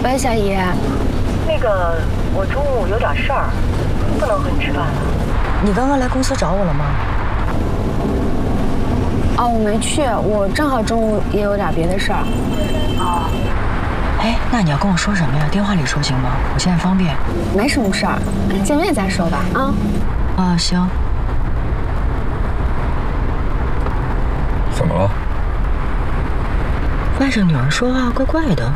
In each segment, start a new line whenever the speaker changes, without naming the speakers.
喂，小姨。
那个，我中午有点事儿，不能和你吃饭了。
你刚刚来公司找我了吗？
哦，我没去，我正好中午也有点别的事儿。
哦。
哎，那你要跟我说什么呀？电话里说行吗？我现在方便。
没什么事儿，见面再说吧。啊。
啊，行。
怎么了？
外甥女儿说话怪怪的。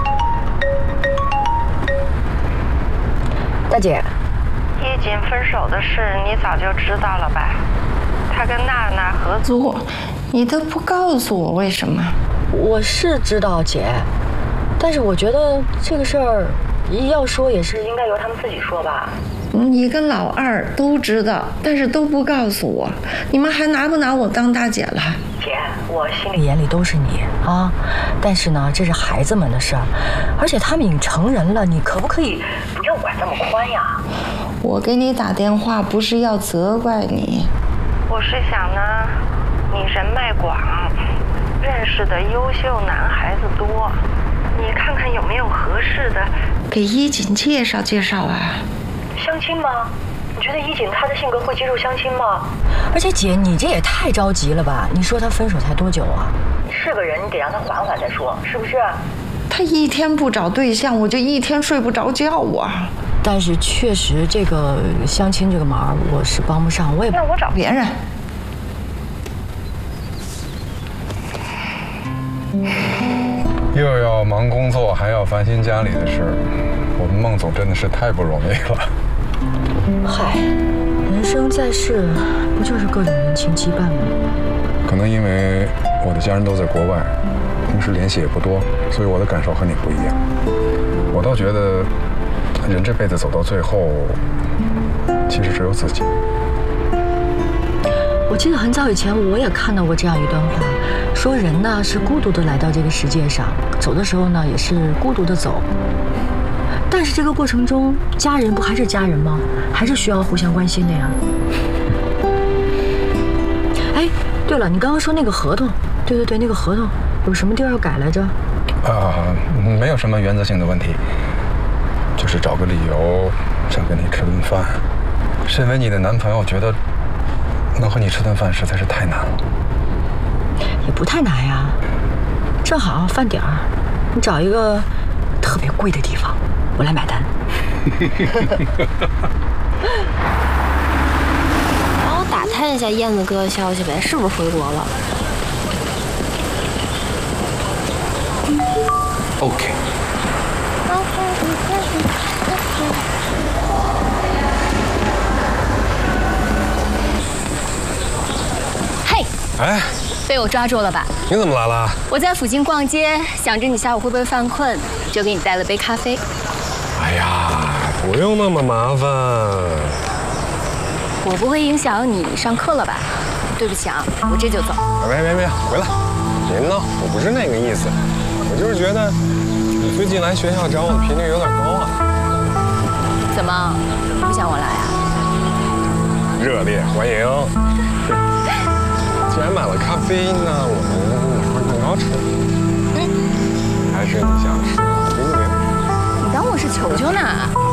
大姐，
衣锦分手的事你早就知道了吧？他跟娜娜合租，你都不告诉我为什么？
我是知道姐，但是我觉得这个事儿要说也是应该由他们自己说吧。
你跟老二都知道，但是都不告诉我，你们还拿不拿我当大姐了？
姐，我心里眼里都是你啊，但是呢，这是孩子们的事儿，而且他们已经成人了，你可不可以不要管那么宽呀？
我给你打电话不是要责怪你，我是想呢，你人脉广，认识的优秀男孩子多，你看看有没有合适的，给衣锦介绍介绍啊。
相亲吗？你觉得衣锦她的性格会接受相亲吗？
而且姐，你这也太着急了吧？你说他分手才多久啊？
是个人，你得让他缓缓再说，是不是？
他一天不找对象，我就一天睡不着觉啊。
但是确实，这个相亲这个忙我是帮不上，我也
那我找别人。
又要忙工作，还要烦心家里的事儿，我们孟总真的是太不容易了。
嗨，人生在世，不就是各种人情羁绊吗？
可能因为我的家人都在国外，平时联系也不多，所以我的感受和你不一样。我倒觉得，人这辈子走到最后，其实只有自己。
我记得很早以前我也看到过这样一段话，说人呢是孤独的来到这个世界上，走的时候呢也是孤独的走。但是这个过程中，家人不还是家人吗？还是需要互相关心的呀。哎，对了，你刚刚说那个合同，对，那个合同有什么地儿要改来着？
没有什么原则性的问题，就是找个理由想跟你吃顿饭。身为你的男朋友，觉得能和你吃顿饭实在是太难了。
也不太难呀，正好饭点儿，你找一个特别贵的地方，我来买单。
帮我打探一下燕子哥的消息呗，是不是回国了
？OK。
嘿，
哎，
被我抓住了吧？
你怎么来了？
我在附近逛街，想着你下午会不会犯困，就给你带了杯咖啡。
哎呀，不用那么麻烦。
我不会影响你上课了吧？对不起啊，我这就走。
别，回来！您呢？我不是那个意思，我就是觉得你最近来学校找我的频率有点高啊。
怎么，不想我来啊？
热烈欢迎！既然买了咖啡，那我们哪块蛋糕吃？还是你想吃冰淇淋？
你当我是球球呢？